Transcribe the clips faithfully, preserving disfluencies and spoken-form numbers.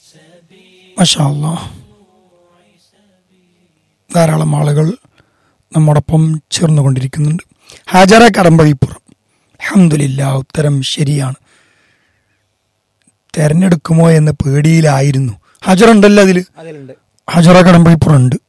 മാഷാ അല്ലാഹ്. ധാരാളം ആളുകൾ നമ്മോടൊപ്പം ചേർന്നുകൊണ്ടിരിക്കുന്നുണ്ട്. ഹാജറ കടമ്പഴിപ്പുറം, അൽഹംദുലില്ലാഹ്, ഉത്തരം ശരിയാണ്. തെരഞ്ഞെടുക്കുമോ എന്ന പേടിയിലായിരുന്നു. ഹാജറ ഉണ്ടല്ലോ അതിൽ, ഹാജറ കടമ്പഴിപ്പുറം ഉണ്ട്.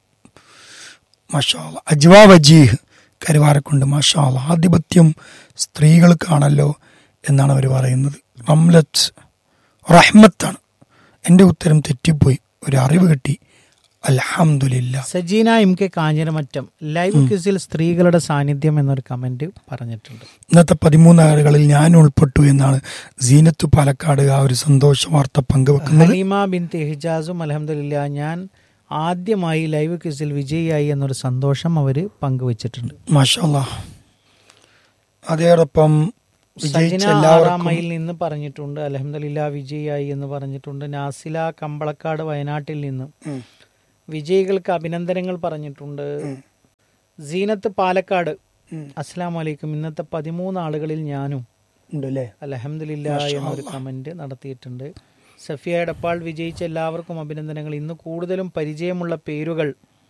മാഷാ അല്ലാഹ്. അജ്വാ വജീഹ് കരുവാരക്കുണ്ട്. മാഷാ അല്ലാഹ്. ആധിപത്യം സ്ത്രീകൾക്കാണല്ലോ എന്നാണ് അവർ പറയുന്നത്. റംലത്ത് റഹ്മത്താണ്. എൻ്റെ ഉത്തരം തെറ്റിപ്പോയി, ഒരു അറിവ് കിട്ടി, അൽഹംദുലില്ലാ. Sajina M K Kanjiramattom, live ക്വിസിൽ സ്ത്രീകളുടെ സാന്നിധ്യം എന്നൊരു കമന്റ് പറഞ്ഞിട്ടുണ്ട്. ഇന്നത്തെ പതിമൂന്ന് ആളുകളിൽ ഞാൻ ഉൾപ്പെട്ടു എന്നാണ് സീനത്ത് പാലക്കാട് ആ ഒരു സന്തോഷ വാർത്ത പങ്കുവെക്കുന്നത്. ഹലീമ ബിൻത്ത് ഹിജാസും അൽഹംദുലില്ലാ ഞാൻ ആദ്യമായി ലൈവ് ക്വിസിൽ വിജയിയായി എന്നൊരു സന്തോഷം അവര് പങ്കുവച്ചിട്ടുണ്ട്. മാഷാ അല്ലാഹ്. അതോടൊപ്പം സജന ആറാം മൈൽ നിന്ന് പറഞ്ഞിട്ടുണ്ട് അൽഹംദുലില്ലാ വിജയിയായി എന്ന് പറഞ്ഞിട്ടുണ്ട്. നാസില കമ്പളക്കാട് വയനാട്ടിൽ നിന്ന് വിജയികൾക്ക് അഭിനന്ദനങ്ങൾ പറഞ്ഞിട്ടുണ്ട്. സീനത്ത് പാലക്കാട്, അസ്സലാമു അലൈക്കും, ഇന്നത്തെ പതിമൂന്ന് ആളുകളിൽ ഞാനും അൽഹംദുലില്ലാ എന്നൊരു കമന്റ് നടത്തിയിട്ടുണ്ട്. സഫിയ എടപ്പാൾ, വിജയിച്ച എല്ലാവർക്കും അഭിനന്ദനങ്ങൾ, ഇന്ന് കൂടുതലും പരിചയമുള്ള പേരുകൾ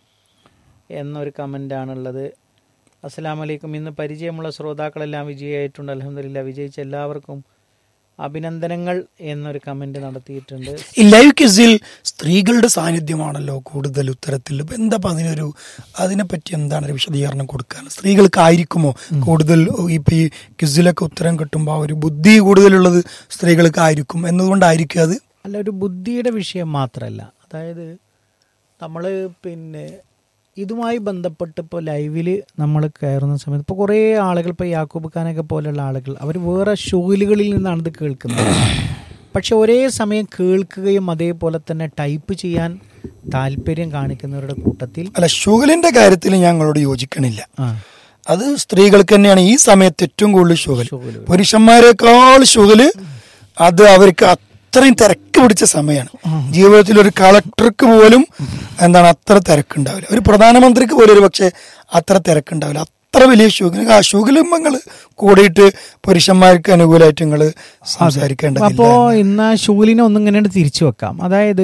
എന്നൊരു കമന്റാണുള്ളത്. അസ്സലാമു അലൈക്കും, ഇന്ന് പരിചയമുള്ള ശ്രോതാക്കളെല്ലാം വിജയിയായിട്ടുണ്ട് അൽഹംദുലില്ലാ, വിജയിച്ച എല്ലാവർക്കും അഭിനന്ദനങ്ങൾ എന്നൊരു കമന്റ് നടത്തിയിട്ടുണ്ട്. ഈ ലൈവ് ക്വിസിൽ സ്ത്രീകളുടെ സാന്നിധ്യമാണല്ലോ കൂടുതൽ ഉത്തരത്തിൽ. ഇപ്പം എന്താ അതിനൊരു അതിനെപ്പറ്റി എന്താണ് ഒരു വിശദീകരണം കൊടുക്കാൻ? സ്ത്രീകൾക്കായിരിക്കുമോ കൂടുതൽ ഇപ്പം ഈ ക്വിസിലൊക്കെ ഉത്തരം കിട്ടുമ്പോൾ ഒരു ബുദ്ധി കൂടുതലുള്ളത് സ്ത്രീകൾക്കായിരിക്കും എന്നതുകൊണ്ടായിരിക്കും അത്? അല്ല, ഒരു ബുദ്ധിയുടെ വിഷയം മാത്രമല്ല. അതായത് നമ്മൾ പിന്നെ ഇതുമായി ബന്ധപ്പെട്ട് ഇപ്പോൾ ലൈവിൽ നമ്മൾ കയറുന്ന സമയത്ത് ഇപ്പോൾ കുറേ ആളുകൾ, ഇപ്പോൾ യാക്കൂബ് ഖാനൊക്കെ പോലെയുള്ള ആളുകൾ, അവർ വേറെ ഷോയിലുകളിൽ നിന്നാണ് ഇത് കേൾക്കുന്നത്. പക്ഷെ ഒരേ സമയം കേൾക്കുകയും അതേപോലെ തന്നെ ടൈപ്പ് ചെയ്യാൻ താല്പര്യം കാണിക്കുന്നവരുടെ കൂട്ടത്തിൽ അല്ല, ഷുഗലിന്റെ കാര്യത്തിൽ ഞങ്ങളോട് യോജിക്കണില്ല. അത് സ്ത്രീകൾക്ക് തന്നെയാണ് ഈ സമയത്ത് ഏറ്റവും കൂടുതൽ ഷുഗൽ. പുരുഷന്മാരെക്കാൾ ഷുഗല് അത് അവർക്ക് അത്രയും തിരക്ക് പിടിച്ച സമയമാണ്. ജീവിതത്തിൽ ഒരു കളക്ടർക്ക് പോലും എന്താണ് അത്ര തിരക്കുണ്ടാവില്ല, ഒരു പ്രധാനമന്ത്രിക്ക് പോലും ഒരു പക്ഷെ അത്ര തിരക്കുണ്ടാവില്ല. അത്ര വലിയ ഷുഗൽ ആ ഷുഗലുമ്പങ്ങൾ കൂടിയിട്ട് പുരുഷന്മാർക്ക് അനുകൂലമായിട്ട് നിങ്ങൾ സംസാരിക്കേണ്ടത്. അപ്പോൾ ഇന്ന് ആ ഷുഗലിനെ ഒന്നും ഇങ്ങനെ തിരിച്ചു വെക്കാം. അതായത്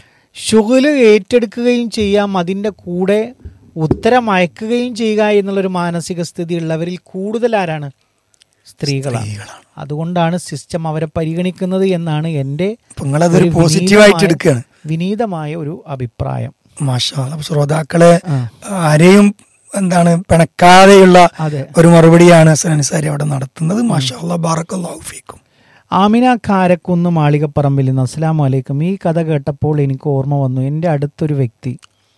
ഷുഗല് ഏറ്റെടുക്കുകയും ചെയ്യാം, അതിൻ്റെ കൂടെ ഉത്തരം അയക്കുകയും ചെയ്യുക എന്നുള്ളൊരു മാനസിക സ്ഥിതി ഉള്ളവരിൽ കൂടുതൽ ആരാണ്? സ്ത്രീകളാണ്. അതുകൊണ്ടാണ് സിസ്റ്റം അവരെ പരിഗണിക്കുന്നത് എന്നാണ് എൻ്റെ പോസിറ്റീവായിട്ട് എടുക്കുകയാണ് വിനീതമായ ഒരു അഭിപ്രായം. മാഷാ അല്ലാഹ്. ശ്രോതാക്കളെ ആരെയും എന്താണ് പിണക്കാതെയുള്ള ഒരു മറുപടിയാണ് അൻസാരി അവിടെ നടത്തുന്നത്. മാഷാ അല്ലാഹ്, ബാറക്കല്ലാഹു ഫീക്കും. ആമിന കാരക്കുന്ന് മാളികപ്പറമ്പിൽ നിന്ന് അസ്സലാമു അലൈക്കും, ഈ കഥ കേട്ടപ്പോൾ എനിക്ക് ഓർമ്മ വന്നു, എൻ്റെ അടുത്തൊരു വ്യക്തി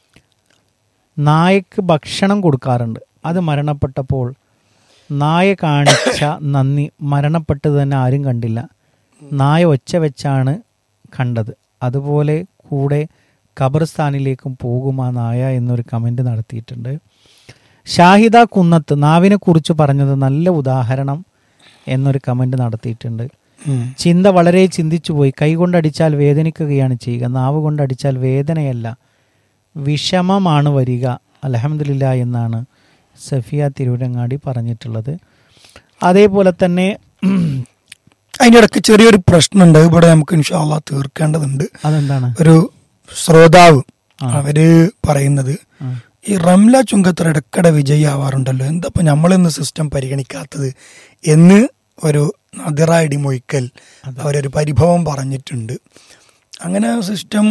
നായക്ക് ഭക്ഷണം കൊടുക്കാറുണ്ട്. അത് മരണപ്പെട്ടപ്പോൾ നായ കാണിച്ച നന്ദി മരണപ്പെട്ടത് തന്നെ ആരും കണ്ടില്ല, നായ ഒച്ച വെച്ചാണ് കണ്ടത്. അതുപോലെ കൂടെ ഖബർസ്ഥാനിലേക്കും പോകും ആ നായ എന്നൊരു കമൻറ്റ് നടത്തിയിട്ടുണ്ട്. ഷാഹിദ കുന്നത്ത്, നാവിനെ കുറിച്ച് പറഞ്ഞത് നല്ല ഉദാഹരണം എന്നൊരു കമൻറ്റ് നടത്തിയിട്ടുണ്ട്. ചിന്ത വളരെ ചിന്തിച്ചു പോയി, കൈകൊണ്ടടിച്ചാൽ വേദനിക്കുകയാണ് ചെയ്യുക, നാവ് കൊണ്ടടിച്ചാൽ വേദനയല്ല വിഷമമാണ് വരിക അൽഹംദുലില്ലാ എന്നാണ് സഫിയ തിരൂരങ്ങാടി പറഞ്ഞിട്ടുള്ളത്. അതേപോലെ തന്നെ അതിൻ്റെ ഇടയ്ക്ക് ചെറിയൊരു പ്രശ്നമുണ്ട്, ഇവിടെ നമുക്ക് ഇൻഷാ അല്ലാഹ് തീർക്കേണ്ടതുണ്ട്. അതെന്താണ്? ഒരു ശ്രോതാവ് അവര് പറയുന്നത് ഈ റംല ചുങ്കത്തറ ഇടക്കട വിജയാവാറുണ്ടല്ലോ, എന്താ ഇപ്പം നമ്മളിന്ന് സിസ്റ്റം പരിഗണിക്കാത്തത് എന്ന് ഒരു നദിറായിടി മൊയ്ക്കൽ അവരൊരു പരിഭവം പറഞ്ഞിട്ടുണ്ട്. അങ്ങനെ സിസ്റ്റം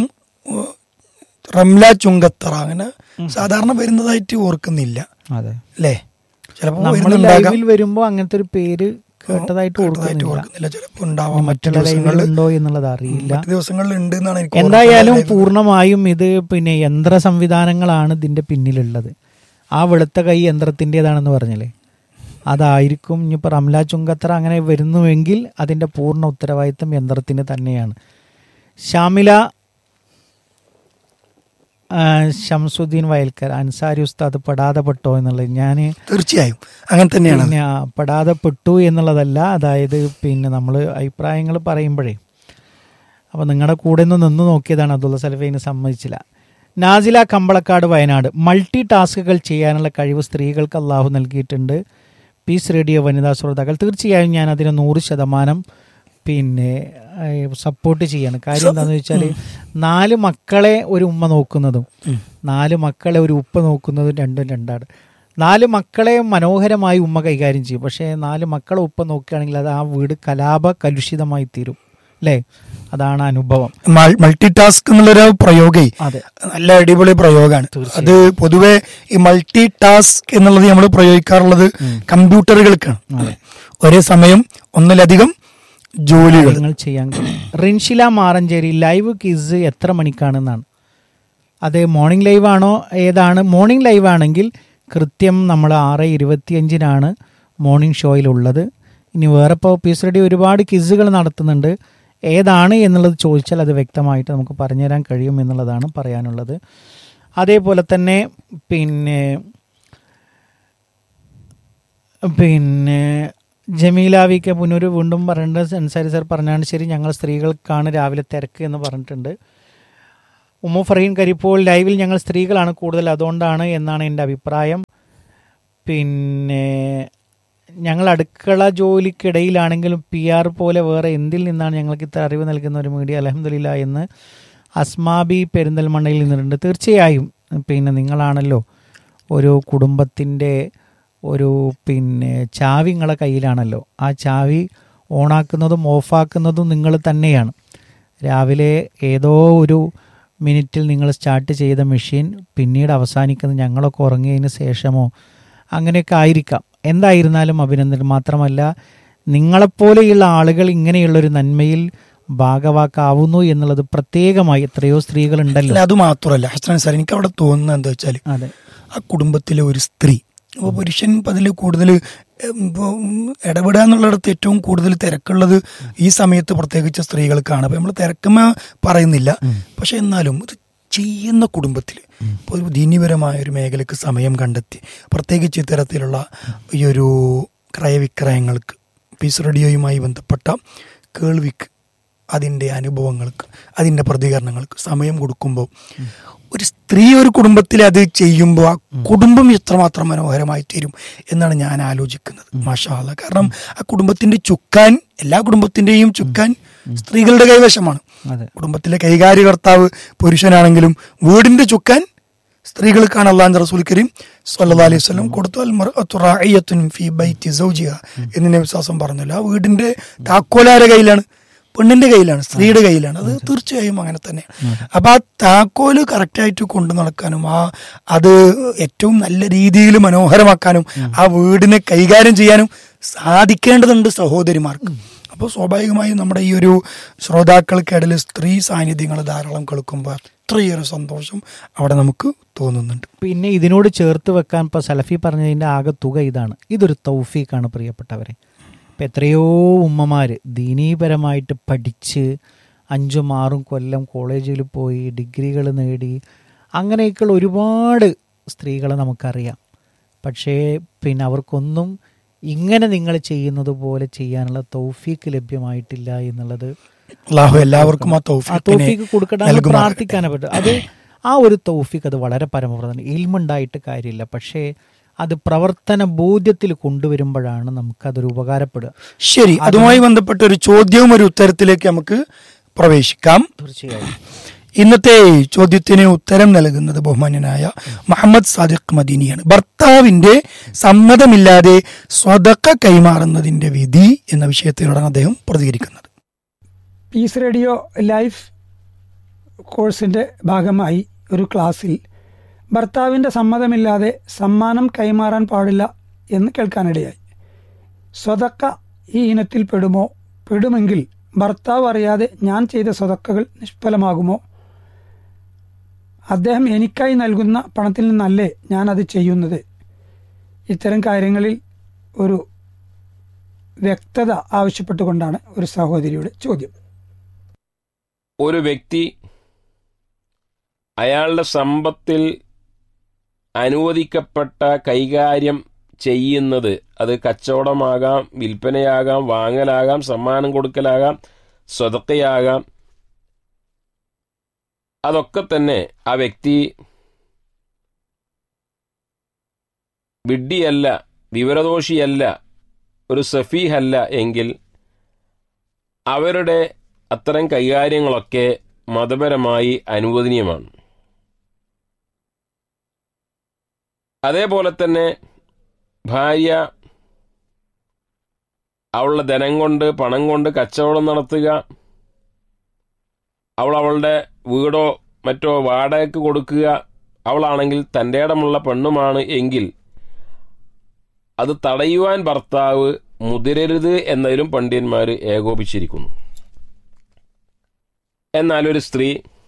റംല ചുങ്കത്തറ അങ്ങനെ സാധാരണ വരുന്നതായിട്ട് ഓർക്കുന്നില്ല അല്ലേ? ചിലപ്പോൾ വരുമ്പോ അങ്ങനത്തെ ഒരു പേര് കേട്ടതായിട്ട് ഓർക്കുന്നില്ല, ചിലപ്പോൾ ഉണ്ടാവാം, മറ്റുള്ള ലൈവിലുണ്ടോ എന്നുള്ളത് അറിയില്ല. ദിവസങ്ങളിൽ ഉണ്ട് എന്നാണ് എനിക്ക്. എന്തായാലും പൂർണ്ണമായും ഇത് പിന്നെ യന്ത്ര സംവിധാനങ്ങളാണ് ഇതിന്റെ പിന്നിലുള്ളത്. ആ വെളുത്ത കൈ യന്ത്രത്തിൻ്റെതാണെന്ന് പറഞ്ഞല്ലേ, അതായിരിക്കും. ഇനിയിപ്പോൾ റംല ചുങ്കത്തറ അങ്ങനെ വരുന്നുവെങ്കിൽ അതിന്റെ പൂർണ്ണ ഉത്തരവാദിത്വം യന്ത്രത്തിന് തന്നെയാണ്. ഷാമില ഷംസുദ്ദീൻ വയൽക്കർ, അൻസാരി ഉസ്താദ് പെടാതെ പെട്ടോ എന്നുള്ളത്, ഞാൻ തീർച്ചയായും അങ്ങനെ തന്നെയാണ്. പിന്നെ പെടാതെ പെട്ടു എന്നുള്ളതല്ല, അതായത് പിന്നെ നമ്മൾ അഭിപ്രായങ്ങൾ പറയുമ്പോഴേ അപ്പോൾ നിങ്ങളുടെ കൂടെ ഒന്ന് നിന്ന് നോക്കിയതാണ്, അബ്ദുള്ള സലഫീന് സമ്മതിച്ചില്ല. നാസില കമ്പളക്കാട് വയനാട്, മൾട്ടി ടാസ്കുകൾ ചെയ്യാനുള്ള കഴിവ് സ്ത്രീകൾക്ക് അള്ളാഹു നൽകിയിട്ടുണ്ട്. പീസ് റേഡിയോ വനിതാ ശ്രോതാക്കൾ, തീർച്ചയായും ഞാൻ അതിന് നൂറ് ശതമാനം പിന്നെ സപ്പോർട്ട് ചെയ്യാണ്. കാര്യം എന്താണെന്ന് വെച്ചാൽ നാല് മക്കളെ ഒരു ഉമ്മ നോക്കുന്നതും നാല് മക്കളെ ഒരു ഉപ്പ നോക്കുന്നതും രണ്ടും രണ്ടാണ്. നാല് മക്കളെ മനോഹരമായി ഉമ്മ കൈകാര്യം ചെയ്യും. പക്ഷേ നാല് മക്കളെ ഉപ്പ നോക്കുകയാണെങ്കിൽ അത് ആ വീട് കലാപ കലുഷിതമായി തീരും അല്ലേ? അതാണ് അനുഭവം. മൾട്ടി ടാസ്ക് എന്നുള്ളൊരു പ്രയോഗേ നല്ല അടിപൊളി പ്രയോഗമാണ്. അത് പൊതുവെ ഈ മൾട്ടി ടാസ്ക് എന്നുള്ളത് നമ്മൾ പ്രയോഗിക്കാറുള്ളത് കമ്പ്യൂട്ടറുകൾക്കാണ്. ഒരേ സമയം ഒന്നിലധികം ജോലികൾ ചെയ്യാൻ. റിൻഷില മാറഞ്ചേരി, ലൈവ് ക്വിസ് എത്ര മണിക്കാണെന്നാണ്. അത് മോർണിംഗ് ലൈവ് ആണോ ഏതാണ്? മോർണിംഗ് ലൈവ് ആണെങ്കിൽ കൃത്യം നമ്മൾ ആറ് ഇരുപത്തിയഞ്ചിനാണ് മോർണിംഗ് ഷോയിലുള്ളത്. ഇനി വേറെ ഇപ്പോൾ പീസ് റെഡി ഒരുപാട് ക്വിസുകൾ നടത്തുന്നുണ്ട്. ഏതാണ് എന്നുള്ളത് ചോദിച്ചാൽ അത് വ്യക്തമായിട്ട് നമുക്ക് പറഞ്ഞുതരാൻ കഴിയും എന്നുള്ളതാണ് പറയാനുള്ളത്. അതേപോലെ തന്നെ പിന്നെ പിന്നെ ജമീല വി കെ പുനൂർ വീണ്ടും പറയേണ്ടത് അൻസാരി സാർ പറഞ്ഞാണ് ശരി, ഞങ്ങൾ സ്ത്രീകൾക്കാണ് രാവിലെ തിരക്ക് എന്ന് പറഞ്ഞിട്ടുണ്ട്. ഉമ്മു ഫറീൻ കരിപ്പോൾ ലൈവിൽ ഞങ്ങൾ സ്ത്രീകളാണ് കൂടുതൽ, അതുകൊണ്ടാണ് എന്നാണ് എൻ്റെ അഭിപ്രായം. പിന്നെ ഞങ്ങൾ അടുക്കള ജോലിക്കിടയിലാണെങ്കിലും പി ആർ പോലെ വേറെ എന്തിൽ നിന്നാണ് ഞങ്ങൾക്ക് ഇത്ര അറിവ് നൽകുന്ന ഒരു മീഡിയ, അൽഹംദുലില്ലാ എന്ന് അസ്മാബി പെരിന്തൽമണ്ണയിൽ നിന്നിട്ടുണ്ട്. തീർച്ചയായും പിന്നെ നിങ്ങളാണല്ലോ ഒരു കുടുംബത്തിൻ്റെ ഒരു പിന്നെ ചാവി നിങ്ങളെ കയ്യിലാണല്ലോ. ആ ചാവി ഓണാക്കുന്നതും ഓഫാക്കുന്നതും നിങ്ങൾ തന്നെയാണ്. രാവിലെ ഏതോ ഒരു മിനിറ്റിൽ നിങ്ങൾ സ്റ്റാർട്ട് ചെയ്ത മെഷീൻ പിന്നീട് അവസാനിക്കുന്നത് ഞങ്ങളൊക്കെ ഉറങ്ങിയതിന് ശേഷമോ അങ്ങനെയൊക്കെ ആയിരിക്കാം. എന്തായിരുന്നാലും അഭിനന്ദനം. മാത്രമല്ല നിങ്ങളെപ്പോലെയുള്ള ആളുകൾ ഇങ്ങനെയുള്ളൊരു നന്മയിൽ ഭാഗവാക്കാവുന്നു എന്നുള്ളത് പ്രത്യേകമായി എത്രയോ സ്ത്രീകളുണ്ടല്ലോ. അത് മാത്രമല്ല ഹസൻ സാർ, എനിക്ക് അവിടെ തോന്നുന്നത് എന്താ വെച്ചാൽ അതെ ആ കുടുംബത്തിലെ ഒരു സ്ത്രീ, അപ്പോൾ പുരുഷൻ അതിൽ കൂടുതൽ ഇടപെടുക എന്നുള്ളിടത്ത് ഏറ്റവും കൂടുതൽ തിരക്കുള്ളത് ഈ സമയത്ത് പ്രത്യേകിച്ച് സ്ത്രീകൾക്കാണ്. അപ്പോൾ നമ്മൾ തിരക്കുമ പറയുന്നില്ല, പക്ഷെ എന്നാലും ഇത് ചെയ്യുന്ന കുടുംബത്തിൽ ഇപ്പോൾ ഒരു ദീനീപരമായ ഒരു മേഖലയ്ക്ക് സമയം കണ്ടെത്തി പ്രത്യേകിച്ച് ഇത്തരത്തിലുള്ള ഈ ഒരു ക്രയവിക്രയങ്ങൾക്ക് പീസ് റേഡിയോയുമായി ബന്ധപ്പെട്ട കേൾവിക്ക് അതിൻ്റെ അനുഭവങ്ങൾക്ക് അതിൻ്റെ പ്രതികരണങ്ങൾക്ക് സമയം കൊടുക്കുമ്പോൾ ഒരു സ്ത്രീ ഒരു കുടുംബത്തിൽ അത് ചെയ്യുമ്പോൾ ആ കുടുംബം എത്രമാത്രം മനോഹരമായി തീരും എന്നാണ് ഞാൻ ആലോചിക്കുന്നത്. മാഷാ അല്ലാഹ്. കാരണം ആ കുടുംബത്തിന്റെ ചുക്കാൻ, എല്ലാ കുടുംബത്തിന്റെയും ചുക്കാൻ സ്ത്രീകളുടെ കൈവശമാണ്. കുടുംബത്തിലെ കൈകാര്യകർത്താവ് പുരുഷനാണെങ്കിലും വീടിന്റെ ചുക്കാൻ സ്ത്രീകൾക്കാണ് അല്ലാഹുവിന്റെ റസൂൽ കരീം സ്വല്ലല്ലാഹു അലൈഹി വസല്ലം കൊടുത്തു. അൽ മർഅതു റാഇയത്തുൻ ഫീ ബൈതി സൗജിഹ എന്ന് വിശ്വാസം പറഞ്ഞല്ലോ. ആ വീടിന്റെ താക്കോലാരുടെ കയ്യിലാണ്? പെണ്ണിന്റെ കയ്യിലാണ്, സ്ത്രീയുടെ കയ്യിലാണ്. അത് തീർച്ചയായും അങ്ങനെ തന്നെ. അപ്പൊ ആ താക്കോല് കറക്റ്റായിട്ട് കൊണ്ടു നടക്കാനും ആ അത് ഏറ്റവും നല്ല രീതിയിൽ മനോഹരമാക്കാനും ആ വീടിനെ കൈകാര്യം ചെയ്യാനും സാധിക്കേണ്ടതുണ്ട് സഹോദരിമാർക്ക്. അപ്പോൾ സ്വാഭാവികമായും നമ്മുടെ ഈ ഒരു ശ്രോതാക്കൾക്കിടയിൽ സ്ത്രീ സാന്നിധ്യങ്ങൾ ധാരാളം കേൾക്കുമ്പോൾ അത്രയേറെ സന്തോഷം അവിടെ നമുക്ക് തോന്നുന്നുണ്ട്. പിന്നെ ഇതിനോട് ചേർത്ത് വെക്കാൻ ഇപ്പോൾ സലഫി പറഞ്ഞതിൻ്റെ ആകെ തുക ഇതാണ്. ഇതൊരു തൗഫീഖാണ് പ്രിയപ്പെട്ടവരെ. ഇപ്പം എത്രയോ ഉമ്മമാർ ദീനീപരമായിട്ട് പഠിച്ച് അഞ്ചും ആറും കൊല്ലം കോളേജിൽ പോയി ഡിഗ്രികൾ നേടി അങ്ങനെയൊക്കെയുള്ള ഒരുപാട് സ്ത്രീകളെ നമുക്കറിയാം. പക്ഷേ പിന്നെ അവർക്കൊന്നും ഇങ്ങനെ നിങ്ങൾ ചെയ്യുന്നത് പോലെ ചെയ്യാനുള്ള തൗഫീക്ക് ലഭ്യമായിട്ടില്ല എന്നുള്ളത് അല്ലാഹു എല്ലാവർക്കും ആ തൗഫീക്ക് കൊടുക്കട്ടെ, പ്രാർത്ഥിക്കാനേ പറ്റും. അത് ആ ഒരു തൗഫീക്ക് അത് വളരെ പരമപ്രധാനം. ഇൽമുണ്ടായിട്ട് കാര്യമില്ല, പക്ഷേ അത് പ്രവർത്തന ബോധ്യത്തിൽ കൊണ്ടുവരുമ്പോഴാണ് നമുക്കതൊരു ഉപകാരപ്പെടുക. ശരി, അതുമായി ബന്ധപ്പെട്ട ഒരു ചോദ്യവും ഒരു ഉത്തരത്തിലേക്ക് നമുക്ക് പ്രവേശിക്കാം. തീർച്ചയായും. ഇന്നത്തെ ചോദ്യത്തിന് ഉത്തരം നൽകുന്നത് ബഹുമാന്യനായ മുഹമ്മദ് സാദിഖ് മദീനിയാണ്. ഭർത്താവിന്റെ സമ്മതമില്ലാതെ സ്വതക്ക കൈമാറുന്നതിന്റെ വിധി എന്ന വിഷയത്തിലൂടെയാണ് അദ്ദേഹം പ്രതികരിക്കുന്നത്. പീസ് റേഡിയോ ലൈഫ് കോഴ്സിന്റെ ഭാഗമായി ഒരു ക്ലാസ്സിൽ ഭർത്താവിൻ്റെ സമ്മതമില്ലാതെ സമ്മാനം കൈമാറാൻ പാടില്ല എന്ന് കേൾക്കാനിടയായി. സ്വതക്ക ഈ ഇനത്തിൽ പെടുമോ? പെടുമെങ്കിൽ ഭർത്താവ് അറിയാതെ ഞാൻ ചെയ്ത സ്വതക്കകൾ നിഷ്ഫലമാകുമോ? അദ്ദേഹം എനിക്കായി നൽകുന്ന പണത്തിൽ നിന്നല്ലേ ഞാൻ അത് ചെയ്യുന്നത്? ഇത്തരം കാര്യങ്ങളിൽ ഒരു വ്യക്തത ആവശ്യപ്പെട്ടുകൊണ്ടാണ് ഒരു സഹോദരിയുടെ ചോദ്യം. ഒരു വ്യക്തി അയാളുടെ സമ്പത്തിൽ അനുവദിക്കപ്പെട്ട കൈകാര്യം ചെയ്യുന്നത്, അത് കച്ചവടമാകാം, വിൽപ്പനയാകാം, വാങ്ങലാകാം, സമ്മാനം കൊടുക്കലാകാം, സ്വതക്കയാകാം, അതൊക്കെ തന്നെ ആ വ്യക്തി വിഡ്ഢിയല്ല, വിവരദോഷിയല്ല, ഒരു സഫീഹല്ല എങ്കിൽ അവരുടെ അത്തരം കൈകാര്യങ്ങളൊക്കെ മതപരമായി അനുവദനീയമാണ്. അതേപോലെ തന്നെ ഭാര്യ അവളുടെ ധനം കൊണ്ട് പണം കൊണ്ട് കച്ചവടം നടത്തുക, അവൾ അവളുടെ വീടോ മറ്റോ വാടകയ്ക്ക് കൊടുക്കുക, അവളാണെങ്കിൽ തൻ്റെ ഇടമുള്ള പെണ്ണുമാണ് എങ്കിൽ അത് തടയുവാൻ ഭർത്താവ് മുതിരരുത് എന്നതിലും പണ്ഡിതന്മാർ ഏകോപിച്ചിരിക്കുന്നു. എന്നാൽ ഒരു സ്ത്രീ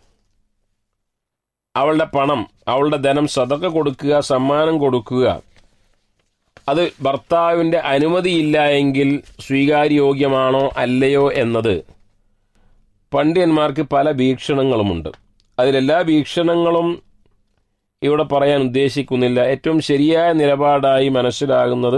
അവളുടെ പണം, അവളുടെ ധനം സദഖ കൊടുക്കുക, സമ്മാനം കൊടുക്കുക, അത് ഭർത്താവിൻ്റെ അനുമതിയില്ല എങ്കിൽ സ്വീകാര്യോഗ്യമാണോ അല്ലയോ എന്നത് പണ്ഡിതന്മാർക്ക് പല വീക്ഷണങ്ങളുമുണ്ട്. അതിലെല്ലാ വീക്ഷണങ്ങളും ഇവിടെ പറയാൻ ഉദ്ദേശിക്കുന്നില്ല. ഏറ്റവും ശരിയായ നിലപാടായി മനസ്സിലാകുന്നത്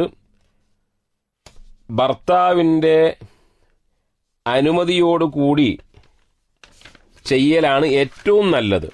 ഭർത്താവിൻ്റെ അനുമതിയോടുകൂടി ചെയ്യലാണ് ഏറ്റവും നല്ലത്.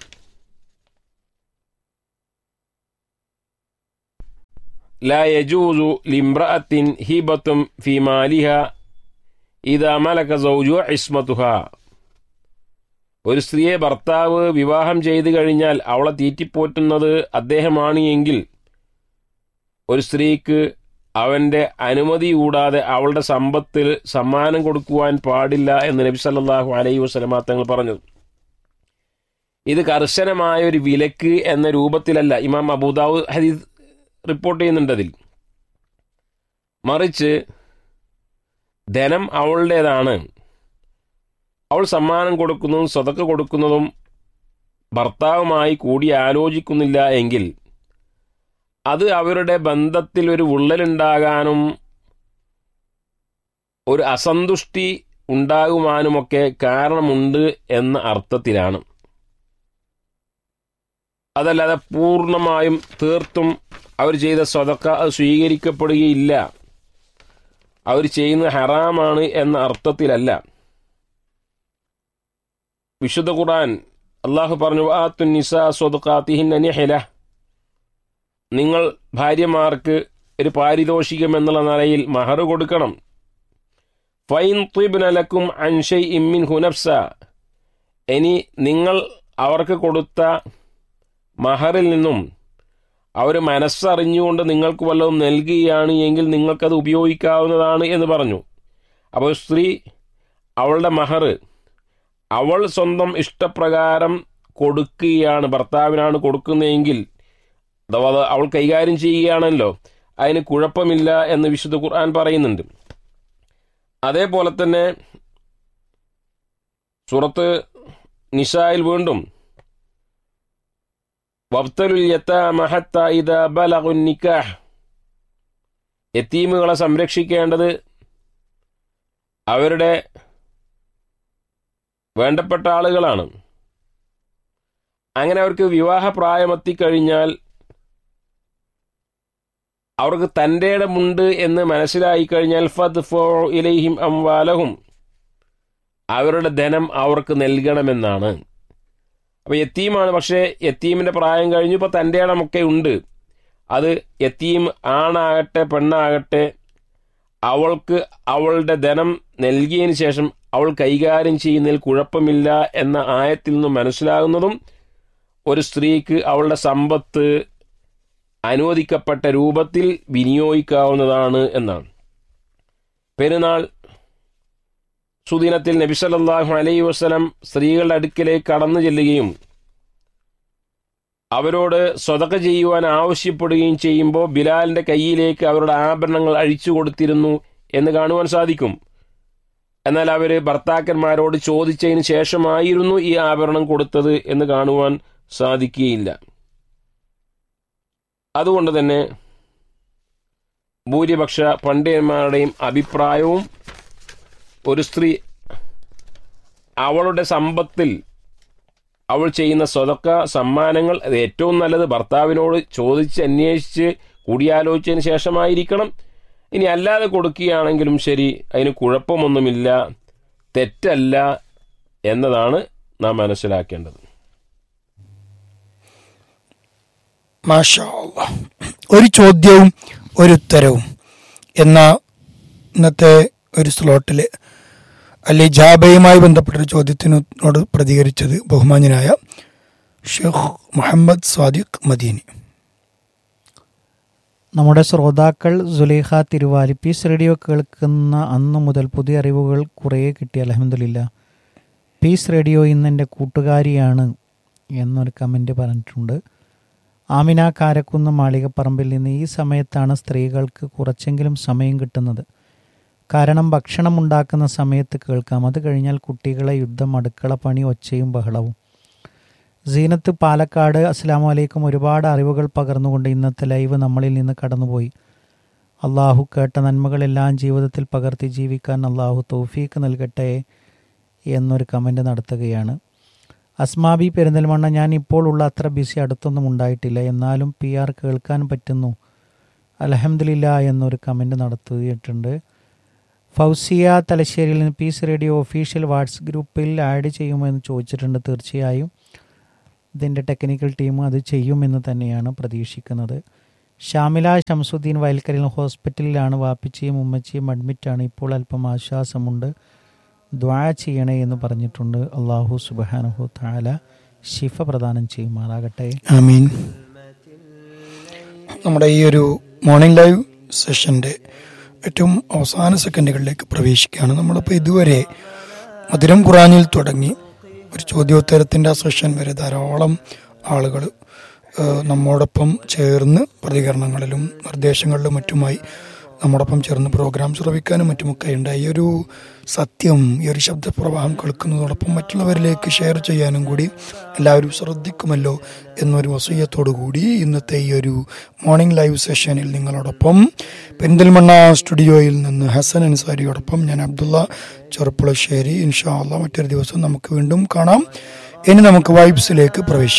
ലാ യജൂസു ലിംറഅത്തിൻ ഹിബത്തും ഫീ മാലിഹ ഇദാ മലക സൗജുഹ ഇസ്മതുഹാ. ഒരു സ്ത്രീയെ ഭർത്താവ് വിവാഹം ചെയ്തു കഴിഞ്ഞാൽ അവളെ തീറ്റിപ്പോറ്റുന്നത് അദ്ദേഹമാണ് എങ്കിൽ ഒരു സ്ത്രീക്ക് അവൻ്റെ അനുമതി കൂടാതെ അവളുടെ സമ്പത്തിൽ സമ്മാനം കൊടുക്കുവാൻ പാടില്ല എന്ന് നബി സല്ലല്ലാഹു അലൈഹി വസല്ലമ തങ്ങൾ പറഞ്ഞു. ഇത് കർശനമായ ഒരു വിലക്ക് എന്ന രൂപത്തിലല്ല ഇമാം അബൂദാവൂദ് ഹദീസ് റിപ്പോർട്ട് ചെയ്യുന്നുണ്ടതിൽ, മറിച്ച് ധനം അവളുടേതാണ്, അവൾ സമ്മാനം കൊടുക്കുന്നതും സദഖ കൊടുക്കുന്നതും ഭർത്താവുമായി കൂടി ആലോചിക്കുന്നില്ല എങ്കിൽ അത് അവരുടെ ബന്ധത്തിൽ ഒരു വിള്ളലുണ്ടാകാനും ഒരു അസന്തുഷ്ടി ഉണ്ടാകുവാനുമൊക്കെ കാരണമുണ്ട് എന്ന അർത്ഥത്തിലാണ്. അതല്ലാതെ പൂർണ്ണമായും തീർത്തും അവർ ചെയ്ത സദഖ അത് സ്വീകരിക്കപ്പെടുകയില്ല, അവർ ചെയ്യുന്നത് ഹറാമാണ് എന്ന അർത്ഥത്തിലല്ല. വിശുദ്ധ ഖുർആൻ അള്ളാഹു പറഞ്ഞു, ആത്തു നിസാ സ്വദഖാതിഹിന്ന നിഹ്ല, നിങ്ങൾ ഭാര്യമാർക്ക് ഒരു പാരിതോഷികം എന്നുള്ള നിലയിൽ മഹർ കൊടുക്കണം. ഫൈൻ ത്വിബ്ന ലക്കും അൻ ശൈഇൻ മിൻഹു നഫ്സ, ഇനി നിങ്ങൾ അവർക്ക് കൊടുത്ത മഹറിൽ നിന്നും അവർ മനസ്സറിഞ്ഞുകൊണ്ട് നിങ്ങൾക്ക് വല്ലതും നൽകുകയാണ് എങ്കിൽ നിങ്ങൾക്കത് ഉപയോഗിക്കാവുന്നതാണ് എന്ന് പറഞ്ഞു. അപ്പോൾ സ്ത്രീ അവളുടെ മഹർ അവൾ സ്വന്തം ഇഷ്ടപ്രകാരം കൊടുക്കുകയാണ്, ഭർത്താവിനാണ് കൊടുക്കുന്നതെങ്കിൽ അഥവാ അത് അവൾ കൈകാര്യം ചെയ്യുകയാണല്ലോ, അതിന് കുഴപ്പമില്ല എന്ന് വിശുദ്ധ ഖുർആൻ പറയുന്നുണ്ട്. അതേപോലെ തന്നെ സൂറത്ത് നിസായിൽ വീണ്ടും വബ്തലുൽ യതാമ ഹത്താ ഇദാ ബലഗുൻ നിക്കാഹ്, യതീമുകളെ സംരക്ഷിക്കേണ്ടത് അവരുടെ വേണ്ടപ്പെട്ട ആളുകളാണ്. അങ്ങനെ അവർക്ക് വിവാഹപ്രായമെത്തിക്കഴിഞ്ഞാൽ അവർക്ക് തൻ്റെ ഇടമുണ്ട് എന്ന് മനസ്സിലായി കഴിഞ്ഞാൽ ഫദ്ഫഉ ഇലൈഹിം അംവാലഹും, അവരുടെ ധനം അവർക്ക് നൽകണമെന്നാണ്. അപ്പോൾ യത്തീമാണ്, പക്ഷേ യത്തീമിൻ്റെ പ്രായം കഴിഞ്ഞു, ഇപ്പോൾ തൻ്റെ ഇടമൊക്കെ ഉണ്ട്. അത് യത്തീം ആണാകട്ടെ പെണ്ണാകട്ടെ അവൾക്ക് അവളുടെ ധനം നൽകിയതിന് ശേഷം അവൾ കൈകാര്യം ചെയ്യുന്നതിൽ കുഴപ്പമില്ല എന്ന ആയത്തിൽ നിന്നും മനസ്സിലാകുന്നതും ഒരു സ്ത്രീക്ക് അവളുടെ സമ്പത്ത് അനുവദിക്കപ്പെട്ട രൂപത്തിൽ വിനിയോഗിക്കാവുന്നതാണ് എന്നാണ്. പെരുന്നാൾ സുദിനത്തിൽ നബി സല്ലല്ലാഹു അലൈഹി വസല്ലം സ്ത്രീകളുടെ അടുക്കിലേക്ക് കടന്നു ചെല്ലുകയും അവരോട് സ്വതക്ക ചെയ്യുവാൻ ആവശ്യപ്പെടുകയും ചെയ്യുമ്പോൾ ബിലാലിൻ്റെ കയ്യിലേക്ക് അവരുടെ ആഭരണങ്ങൾ അഴിച്ചു കൊടുത്തിരുന്നു എന്ന് കാണുവാൻ സാധിക്കും. എന്നാൽ അവർ ഭർത്താക്കന്മാരോട് ചോദിച്ചതിന് ശേഷമായിരുന്നു ഈ ആഭരണം കൊടുത്തത് എന്ന് കാണുവാൻ സാധിക്കുകയില്ല. അതുകൊണ്ട് തന്നെ ഭൂരിപക്ഷ പണ്ഡിതന്മാരുടെയും അഭിപ്രായവും ഒരു സ്ത്രീ അവളുടെ സമ്പത്തിൽ അവൾ ചെയ്യുന്ന സ്വതക്ക സമ്മാനങ്ങൾ അത് ഏറ്റവും നല്ലത് ഭർത്താവിനോട് ചോദിച്ച് അന്വേഷിച്ച് കൂടിയാലോചിച്ചതിന് ശേഷമായിരിക്കണം. ഇനി അല്ലാതെ കൊടുക്കുകയാണെങ്കിലും ശരി, അതിന് കുഴപ്പമൊന്നുമില്ല, തെറ്റല്ല എന്നതാണ് നാം മനസ്സിലാക്കേണ്ടത്. മാഷാ അല്ലാഹ്. ഒരു ചോദ്യവും ഒരു ഉത്തരവും എന്ന ഇന്നത്തെ ഒരു സ്ലോട്ടിൽ അല്ലെ ജാബയുമായി ബന്ധപ്പെട്ടൊരു ചോദ്യത്തിനോട് പ്രതികരിച്ചത് ബഹുമാന്യനായ ഷെയ്ഖ് മുഹമ്മദ് സ്വാദിഖ് മദീനി. നമ്മുടെ ശ്രോതാക്കൾ സുലൈഖ തിരുവാലി പീസ് റേഡിയോ കേൾക്കുന്ന അന്നു മുതൽ പുതിയ അറിവുകൾ കുറേ കിട്ടി, അൽഹംദുലില്ലാ. പീസ് റേഡിയോ ഇന്ന് എൻ്റെ കൂട്ടുകാരിയാണ് എന്നൊരു കമൻറ്റ് പറഞ്ഞിട്ടുണ്ട്. ആമിന കാരക്കുന്ന് മാളികപ്പറമ്പിൽ നിന്ന് ഈ സമയത്താണ് സ്ത്രീകൾക്ക് കുറച്ചെങ്കിലും സമയം കിട്ടുന്നത്. കാരണം ഭക്ഷണം ഉണ്ടാക്കുന്ന സമയത്ത് കേൾക്കാം, അത് കഴിഞ്ഞാൽ കുട്ടികളെ യുദ്ധം, അടുക്കള പണി, ഒച്ചയും ബഹളവും. സീനത്ത് പാലക്കാട്, അസ്സലാമു അലൈക്കും. ഒരുപാട് അറിവുകൾ പകർന്നുകൊണ്ട് ഇന്നത്തെ ലൈവ് നമ്മളിൽ നിന്ന് കടന്നുപോയി. അള്ളാഹു കേട്ട നന്മകളെല്ലാം ജീവിതത്തിൽ പകർത്തി ജീവിക്കാൻ അള്ളാഹു തൗഫീക്ക് നൽകട്ടെ എന്നൊരു കമൻറ്റ് നടത്തുകയാണ്. അസ്മാബി പെരിന്തൽമണ്ണ, ഞാൻ ഇപ്പോൾ ഉള്ള അത്ര ബിസി അടുത്തൊന്നും ഉണ്ടായിട്ടില്ല, എന്നാലും പി ആർ കേൾക്കാൻ പറ്റുന്നു, അൽഹംദുലില്ലാ എന്നൊരു കമൻറ്റ് നടത്തിയിട്ടുണ്ട്. ഫൗസിയ തലശ്ശേരിയിൽ നിന്ന് പീസ് റേഡിയോ ഒഫീഷ്യൽ വാട്സ് ഗ്രൂപ്പിൽ ആഡ് ചെയ്യുമോ എന്ന് ചോദിച്ചിട്ടുണ്ട്. തീർച്ചയായും ഇതിൻ്റെ ടെക്നിക്കൽ ടീം അത് ചെയ്യുമെന്ന് തന്നെയാണ് പ്രതീക്ഷിക്കുന്നത്. ഷാമില ഷംസുദ്ദീൻ വയൽക്കരയിൽ ഹോസ്പിറ്റലിലാണ്, വാപ്പിച്ചിയും ഉമ്മച്ചിയും അഡ്മിറ്റാണ്, ഇപ്പോൾ അല്പം ആശ്വാസമുണ്ട്, ദ്വാ ചെയ്യണേ എന്ന് പറഞ്ഞിട്ടുണ്ട്. അള്ളാഹു സുബ്ഹാനഹു തആല ശിഫ പ്രദാനം ചെയ്യുമാറാകട്ടെ, ആമീൻ. നമ്മുടെ ഈ ഒരു മോർണിംഗ് ലൈവ് സെഷൻ്റെ ഏറ്റവും അവസാന സെക്കൻഡുകളിലേക്ക് പ്രവേശിക്കുകയാണ്. നമ്മളിപ്പോൾ ഇതുവരെ മധുരം ഖുറാനിൽ തുടങ്ങി ഒരു ചോദ്യോത്തരത്തിൻ്റെ ആ സെഷൻ വരെ ധാരാളം ആളുകൾ നമ്മോടൊപ്പം ചേർന്ന് പ്രതികരണങ്ങളിലും നിർദ്ദേശങ്ങളിലും മറ്റുമായി നമ്മോടൊപ്പം ചേർന്ന് പ്രോഗ്രാം ശ്രവിക്കാനും മറ്റുമൊക്കെ ഉണ്ടായി. ഈ ഒരു സത്യം, ഈ ഒരു ശബ്ദപ്രവാഹം കേൾക്കുന്നതോടൊപ്പം മറ്റുള്ളവരിലേക്ക് ഷെയർ ചെയ്യാനും കൂടി എല്ലാവരും ശ്രദ്ധിക്കുമല്ലോ എന്നൊരു വസീയത്തോടു കൂടി ഇന്നത്തെ ഈ ഒരു മോർണിംഗ് ലൈവ് സെഷനിൽ നിങ്ങളോടൊപ്പം പെരിന്തൽമണ്ണ സ്റ്റുഡിയോയിൽ നിന്ന് ഹസൻ അൻസാരിയോടൊപ്പം ഞാൻ അബ്ദുള്ള ചെറുപ്പുളശ്ശേരി. ഇൻഷാ അല്ലാഹ് മറ്റൊരു ദിവസം നമുക്ക് വീണ്ടും കാണാം. ഇനി നമുക്ക് വൈബ്സിലേക്ക് പ്രവേശിക്കാം.